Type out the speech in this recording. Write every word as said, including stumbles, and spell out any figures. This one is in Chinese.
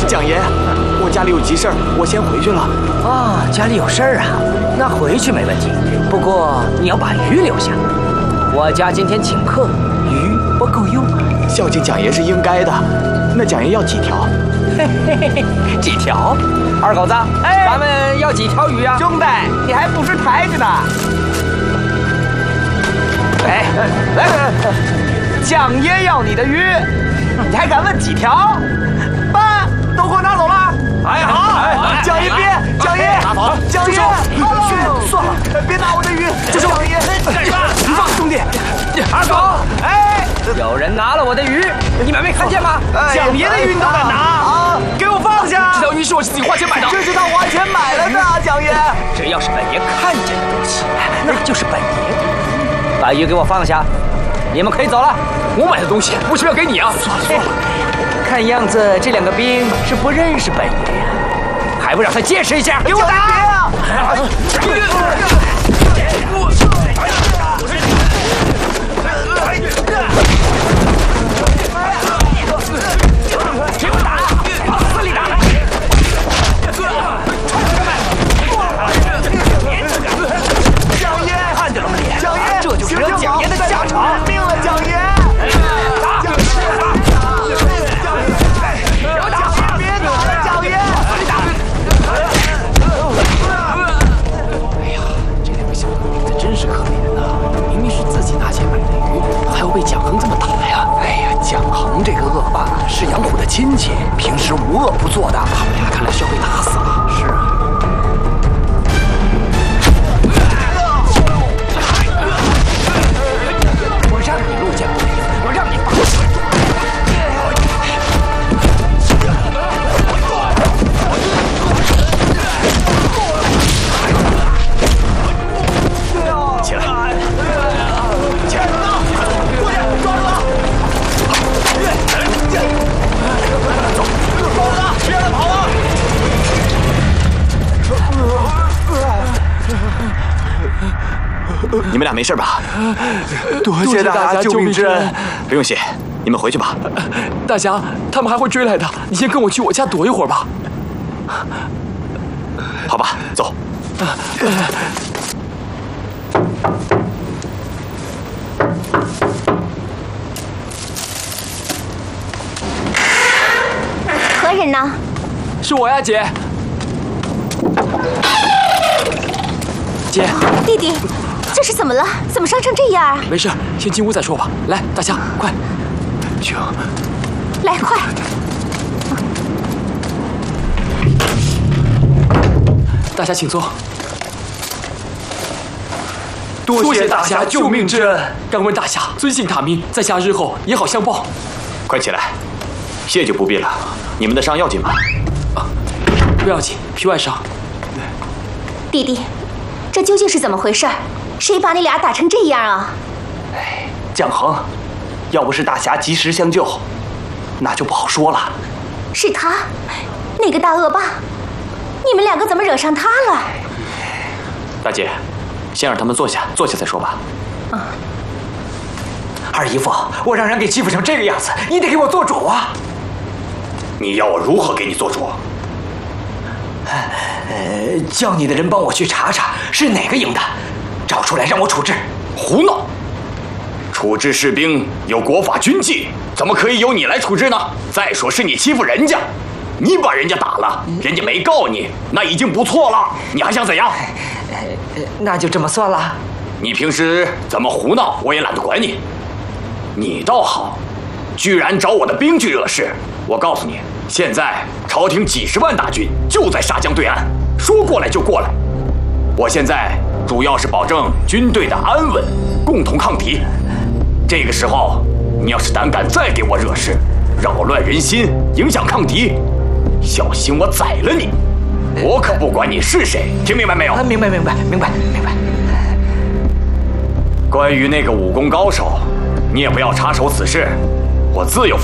蒋爷，我家里有急事儿，我先回去了。 啊，家里有事儿啊？那回去没问题，不过你要把鱼留下。我家今天请客，鱼不够用啊。 孝敬蒋爷是应该的。那蒋爷要几条？ 嘿嘿嘿嘿，几条？二狗子，哎，咱们要几条鱼啊？ 兄弟，你还不识抬举呢。哎，来，蒋爷要你的鱼，你还敢问几条？爸，都给我拿走了。 哎好，蒋爷别，蒋爷，蒋爷，算了，别拿我的鱼，蒋爷，你放兄弟， 二狗，哎，有人拿了我的鱼，你们没看见吗？ 蒋爷的鱼你都敢拿啊？给我放下！ 这条鱼是我自己花钱买的， 这是他花钱买了的，蒋爷。 只要是本爷看见的东西，那就是本爷的。把鱼给我放下，你们可以走了。我买的东西为什么要给你啊？算了算了，看样子这两个兵是不认识本爷呀，还不让他见识一下？ 给我打！ 给我打！往死里打！ 蒋爷， 看见了吗你？ 蒋爷， 这就是惹蒋爷的下场。 命了，蒋爷！ 打！ 蒋爷，别打了，蒋爷！ 哎呀，这两个小鬼子真是可怜呐！明明是自己拿钱买的鱼，还要被蒋恒这么打呀！哎呀，蒋恒这个恶霸是杨虎的亲戚，平时无恶不作的，他们俩看来是要被打死了。是啊。我让你路见不平，我让你发誓。 起来，起来，过去，抓住他！走，跑了，别让他跑了！你们俩没事吧？ 多谢大家救命之恩。 不用谢，你们回去吧。 大侠，他们还会追来的，你先跟我去我家躲一会儿吧。 好吧，走。 何人呢？ 是我呀，姐。姐， 弟弟，这是怎么了？怎么伤成这样？ 没事，先进屋再说吧。来，大侠，快，请。 来，快！ 大侠请坐。多谢大侠救命之恩，敢问大侠尊姓大名，在下日后也好相报。 快起来，谢就不必了。你们的伤要紧吗？ 啊，不要紧，皮外伤。 弟弟，这究竟是怎么回事？谁把你俩打成这样啊？ 哎，蒋恒，要不是大侠及时相救，那就不好说了。 是他，那个大恶霸，你们两个怎么惹上他了？ 大姐，先让他们坐下，坐下再说吧。 嗯。二姨夫，我让人给欺负成这个样子，你得给我做主啊！ 你要我如何给你做主？ 呃，叫你的人帮我去查查是哪个营的，找出来让我处置。 胡闹！处置士兵有国法军纪，怎么可以由你来处置呢？再说是你欺负人家，你把人家打了，人家没告你，那已经不错了，你还想怎样？ 呃，那就这么算了。 你平时怎么胡闹，我也懒得管你。你倒好，居然找我的兵去惹事。我告诉你，现在朝廷几十万大军就在沙江对岸，说过来就过来。我现在主要是保证军队的安稳，共同抗敌。这个时候，你要是胆敢再给我惹事，扰乱人心，影响抗敌，小心我宰了你！我可不管你是谁，听明白没有？ 明白，明白，明白，明白。 关于那个武功高手，你也不要插手此事，我自有分。